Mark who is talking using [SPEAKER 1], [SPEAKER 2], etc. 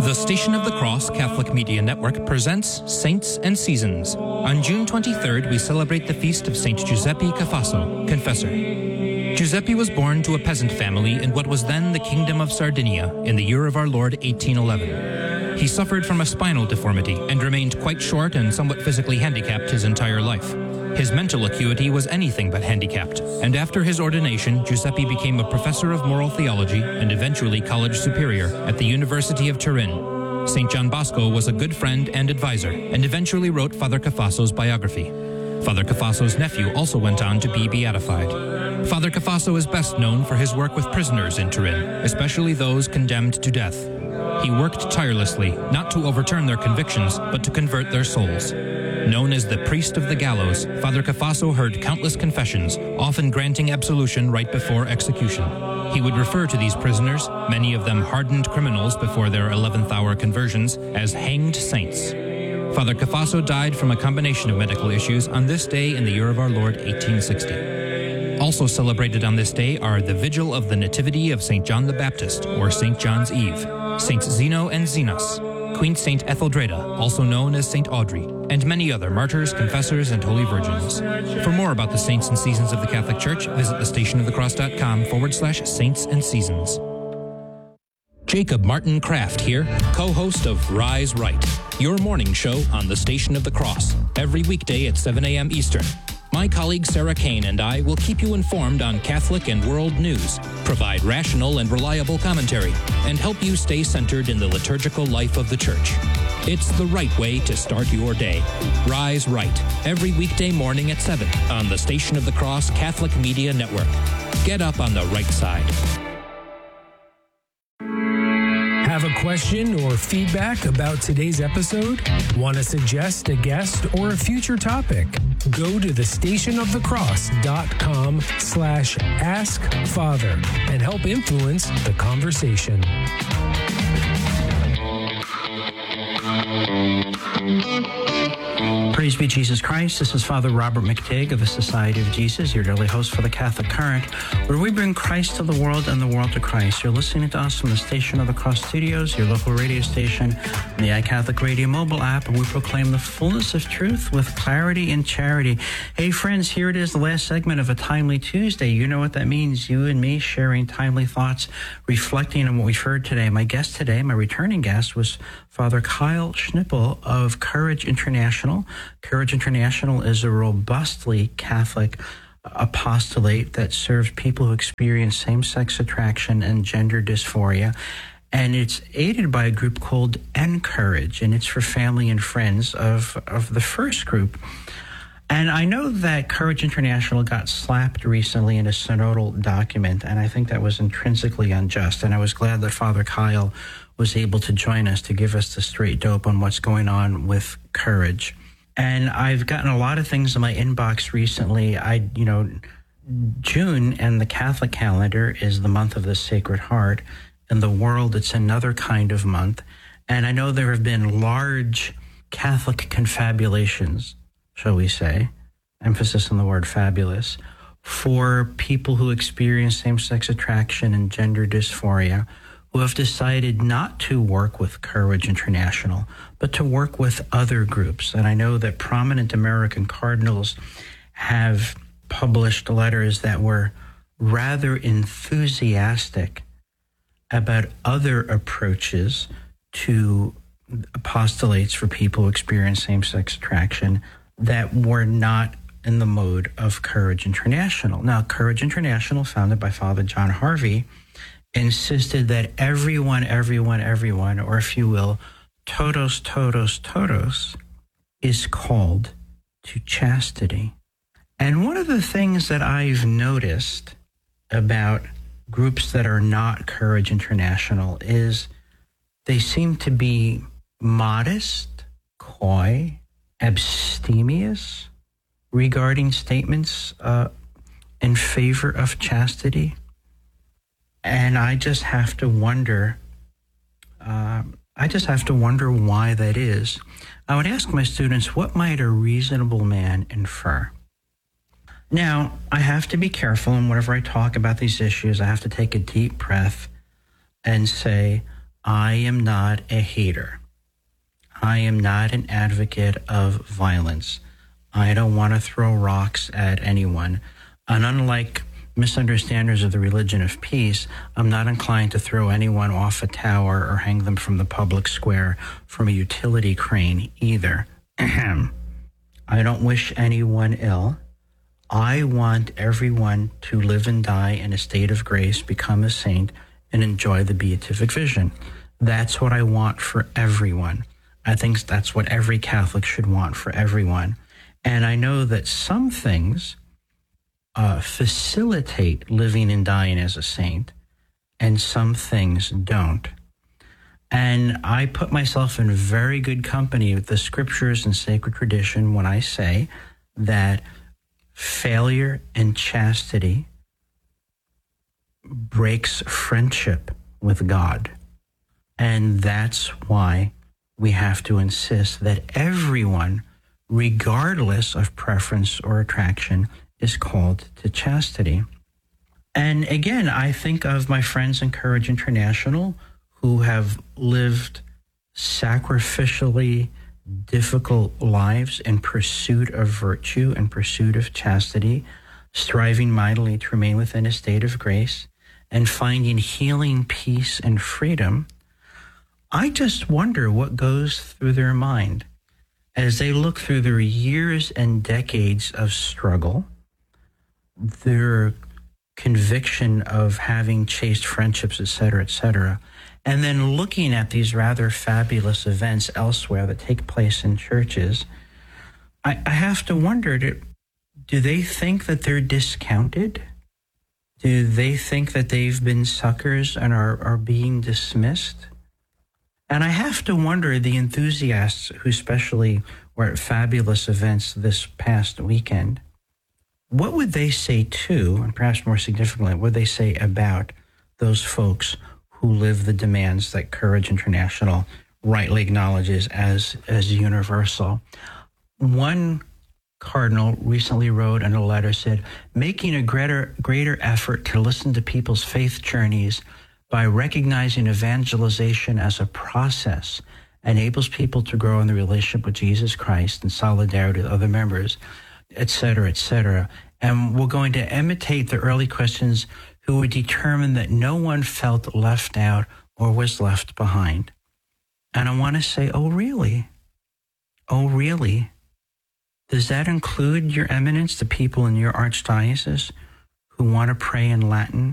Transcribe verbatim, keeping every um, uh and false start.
[SPEAKER 1] The Station of the Cross Catholic Media Network presents Saints and Seasons. On June twenty-third, we celebrate the feast of Saint Giuseppe Cafasso, Confessor. Giuseppe was born to a peasant family in what was then the Kingdom of Sardinia in the year of our Lord eighteen eleven. He suffered from a spinal deformity and remained quite short and somewhat physically handicapped his entire life. His mental acuity was anything but handicapped, and after his ordination, Giuseppe became a professor of moral theology and eventually college superior at the University of Turin. Saint John Bosco was a good friend and advisor, and eventually wrote Father Cafasso's biography. Father Cafasso's nephew also went on to be beatified. Father Cafasso is best known for his work with prisoners in Turin, especially those condemned to death. He worked tirelessly, not to overturn their convictions, but to convert their souls. Known as the Priest of the Gallows, Father Cafasso heard countless confessions, often granting absolution right before execution. He would refer to these prisoners, many of them hardened criminals before their eleventh hour conversions, as hanged saints. Father Cafasso died from a combination of medical issues on this day in the year of our Lord eighteen sixty. Also celebrated on this day are the Vigil of the Nativity of Saint John the Baptist, or Saint John's Eve, Saints Zeno and Zenos, Queen Saint Etheldreda, also known as Saint Audrey, and many other martyrs, confessors, and holy virgins. For more about the saints and seasons of the Catholic Church, visit thestationofthecross.com forward slash saints and seasons. Jacob Martin Kraft here, co-host of Rise Right, your morning show on the Station of the Cross, every weekday at seven a.m. Eastern. My colleague Sarah Kane and I will keep you informed on Catholic and world news, provide rational and reliable commentary, and help you stay centered in the liturgical life of the Church. It's the right way to start your day. Rise Right, every weekday morning at seven on the Station of the Cross Catholic Media Network. Get up on the right side.
[SPEAKER 2] Have a question or feedback about today's episode? Want to suggest a guest or a future topic? Go to thestationofthecross.com slash ask Father and help influence the conversation.
[SPEAKER 3] Praise be Jesus Christ. This is Father Robert McTigg of the Society of Jesus, your daily host for the Catholic Current, where we bring Christ to the world and the world to Christ. You're listening to us from the Station of the Cross Studios, your local radio station, and the iCatholic Radio mobile app, and we proclaim the fullness of truth with clarity and charity. Hey, friends, here it is, the last segment of a Timely Tuesday. You know what that means. You and me sharing timely thoughts, reflecting on what we've heard today. My guest today, my returning guest, was Father Kyle Schnippel of Courage International. Courage International is a robustly Catholic apostolate that serves people who experience same-sex attraction and gender dysphoria. And it's aided by a group called Encourage, and it's for family and friends of, of the first group. And I know that Courage International got slapped recently in a synodal document, and I think that was intrinsically unjust. And I was glad that Father Kyle was able to join us to give us the straight dope on what's going on with Courage. And I've gotten a lot of things in my inbox recently. I, you know, June and the Catholic calendar is the month of the Sacred Heart. In the world, it's another kind of month. And I know there have been large Catholic confabulations, shall we say, emphasis on the word fabulous, for people who experience same-sex attraction and gender dysphoria, who have decided not to work with Courage International, but to work with other groups. And I know that prominent American cardinals have published letters that were rather enthusiastic about other approaches to apostolates for people who experience same-sex attraction that were not in the mode of Courage International. Now, Courage International, founded by Father John Harvey, insisted that everyone, everyone, everyone, or if you will, todos, todos, todos, is called to chastity. And one of the things that I've noticed about groups that are not Courage International is they seem to be modest, coy, abstemious regarding statements uh, in favor of chastity. And I just have to wonder, uh, I just have to wonder why that is. I would ask my students, what might a reasonable man infer? Now, I have to be careful, and whenever I talk about these issues, I have to take a deep breath and say, I am not a hater. I am not an advocate of violence. I don't want to throw rocks at anyone. And unlike misunderstanders of the religion of peace, I'm not inclined to throw anyone off a tower or hang them from the public square from a utility crane either. I don't wish anyone ill. I want everyone to live and die in a state of grace, become a saint, and enjoy the beatific vision. That's what I want for everyone. I think that's what every Catholic should want for everyone. And I know that some things uh, facilitate living and dying as a saint, and some things don't. And I put myself in very good company with the scriptures and sacred tradition when I say that failure in chastity breaks friendship with God. And that's why we have to insist that everyone, regardless of preference or attraction, is called to chastity. And again, I think of my friends in Courage International who have lived sacrificially difficult lives in pursuit of virtue and pursuit of chastity, striving mightily to remain within a state of grace and finding healing, peace, and freedom. I just wonder what goes through their mind as they look through their years and decades of struggle, their conviction of having chaste friendships, et cetera, et cetera, and then looking at these rather fabulous events elsewhere that take place in churches. I, I have to wonder, do, do they think that they're discounted? Do they think that they've been suckers and are, are being dismissed? And I have to wonder, the enthusiasts who especially were at fabulous events this past weekend, what would they say to, and perhaps more significantly, what would they say about those folks who live the demands that Courage International rightly acknowledges as, as universal? One cardinal recently wrote in a letter, said, making a greater, greater effort to listen to people's faith journeys by recognizing evangelization as a process enables people to grow in the relationship with Jesus Christ and solidarity with other members, et cetera, et cetera. And we're going to imitate the early Christians who were determined that no one felt left out or was left behind. And I want to say, oh, really? Oh, really? Does that include, Your Eminence, the people in your archdiocese who want to pray in Latin